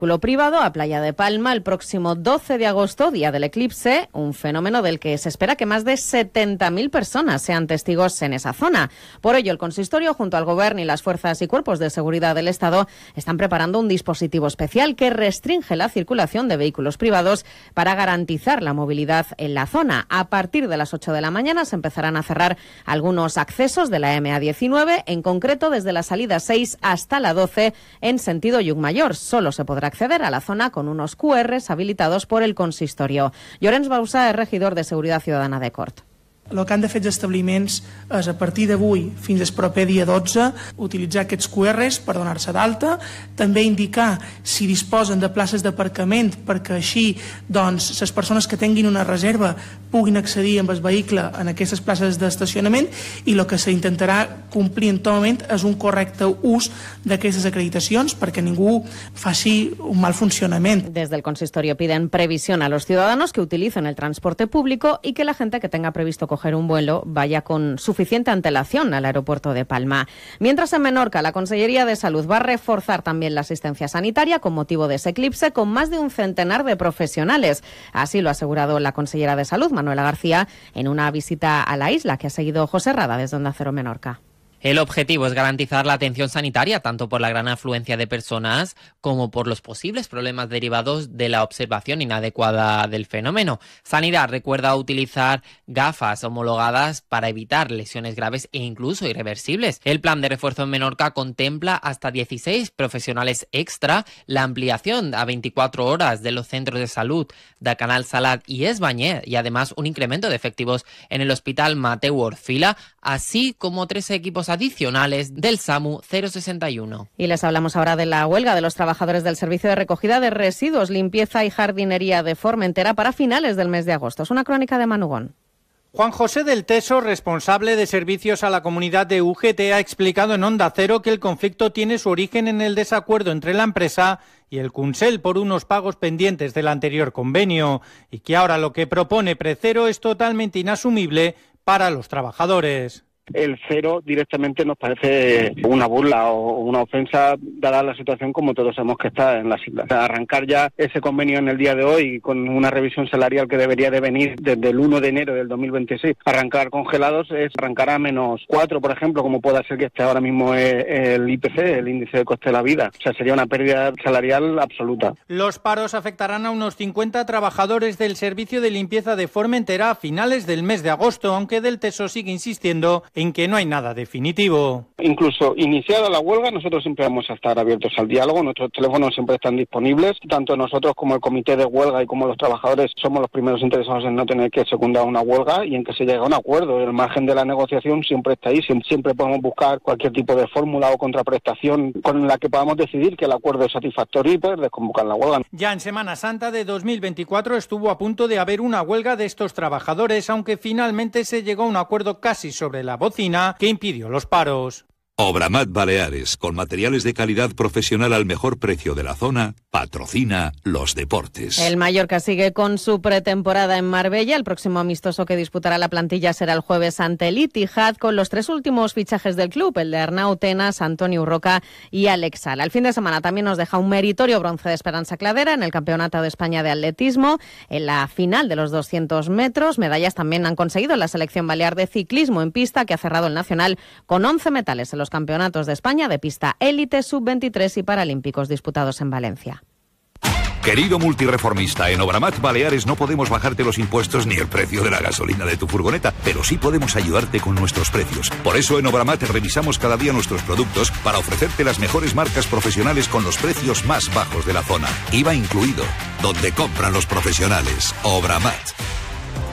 privado a Playa de Palma el próximo 12 de agosto, día del eclipse, un fenómeno del que se espera que más de 70.000 personas sean testigos en esa zona. Por ello, el consistorio, junto al Gobierno y las fuerzas y cuerpos de seguridad del Estado, están preparando un dispositivo especial que restringe la circulación de vehículos privados para garantizar la movilidad en la zona. A partir de las 8 de la mañana se empezarán a cerrar algunos accesos de la MA19, en concreto desde la salida 6 hasta la 12 en sentido Llucmajor. Solo se podrá acceder a la zona con unos QRs habilitados por el consistorio. Llorenç Bausà és regidor de Seguretat Ciutadana de Cort. El que han de fer els establiments és, a partir d'avui fins al proper dia 12, utilitzar aquests QRs per donar-se d'alta, també indicar si disposen de places d'aparcament perquè així doncs, les persones que tinguin una reserva puguin accedir amb el vehicle en aquestes places d'estacionament, i el que s'intentarà complir en tot moment és un correcte ús d'aquestes acreditacions perquè ningú faci un mal funcionament. Desde el consistorio piden previsión a los ciudadanos que utilicen el transporte público y que la gente que tenga previsto coger un vuelo vaya con suficiente antelación al aeropuerto de Palma. Mientras en Menorca, la Consellería de Salud va a reforzar también la asistencia sanitaria con motivo de ese eclipse con más de un centenar de profesionales. Así lo ha asegurado la consellera de Salud, Manuela García, en una visita a la isla que ha seguido José Rada desde Onda Cero Menorca. El objetivo es garantizar la atención sanitaria tanto por la gran afluencia de personas como por los posibles problemas derivados de la observación inadecuada del fenómeno. Sanidad recuerda utilizar gafas homologadas para evitar lesiones graves e incluso irreversibles. El plan de refuerzo en Menorca contempla hasta 16 profesionales extra, la ampliación a 24 horas de los centros de salud de Canal Salat y Esbañer y además un incremento de efectivos en el Hospital Mateu Orfila, así como 13 equipos adicionales del SAMU 061. Y les hablamos ahora de la huelga de los trabajadores del servicio de recogida de residuos, limpieza y jardinería de Formentera para finales del mes de agosto. Es una crónica de Manugón. Juan José del Teso, responsable de servicios a la comunidad de UGT, ha explicado en Onda Cero que el conflicto tiene su origen en el desacuerdo entre la empresa y el Consell por unos pagos pendientes del anterior convenio y que ahora lo que propone Precero es totalmente inasumible para los trabajadores. El cero directamente nos parece una burla o una ofensa dada la situación como todos sabemos que está en las islas. Arrancar ya ese convenio en el día de hoy con una revisión salarial que debería de venir desde el 1 de enero del 2026, arrancar congelados es arrancar a -4, por ejemplo, como pueda ser que esté ahora mismo el IPC, el índice de coste de la vida. O sea, sería una pérdida salarial absoluta. Los paros afectarán a unos 50 trabajadores del servicio de limpieza de Formentera a finales del mes de agosto, aunque Del Teso sigue insistiendo en que no hay nada definitivo. Incluso iniciada la huelga, nosotros siempre vamos a estar abiertos al diálogo, nuestros teléfonos siempre están disponibles, tanto nosotros como el comité de huelga y como los trabajadores somos los primeros interesados en no tener que secundar una huelga y en que se llegue a un acuerdo. El margen de la negociación siempre está ahí, siempre podemos buscar cualquier tipo de fórmula o contraprestación con la que podamos decidir que el acuerdo es satisfactorio y poder desconvocar la huelga. Ya en Semana Santa de 2024 estuvo a punto de haber una huelga de estos trabajadores, aunque finalmente se llegó a un acuerdo casi sobre la bocina que impidió los paros. Obramat Baleares, con materiales de calidad profesional al mejor precio de la zona, patrocina los deportes. El Mallorca sigue con su pretemporada en Marbella. El próximo amistoso que disputará la plantilla será el jueves ante el Itihad, con los 3 últimos fichajes del club, el de Arnau Tenas, Antonio Urroca y Alex Sala. El fin de semana también nos deja un meritorio bronce de Esperanza Cladera en el Campeonato de España de Atletismo. En la final de los 200 metros, medallas también han conseguido la selección balear de ciclismo en pista, que ha cerrado el nacional con 11 metales en los Campeonatos de España de pista élite, sub-23 y paralímpicos disputados en Valencia. Querido multireformista, en Obramat Baleares no podemos bajarte los impuestos ni el precio de la gasolina de tu furgoneta, pero sí podemos ayudarte con nuestros precios. Por eso en Obramat revisamos cada día nuestros productos para ofrecerte las mejores marcas profesionales con los precios más bajos de la zona. IVA incluido, donde compran los profesionales. Obramat.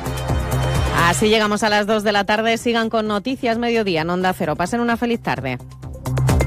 Así llegamos a las 2 de la tarde. Sigan con Noticias Mediodía en Onda Cero. Pasen una feliz tarde.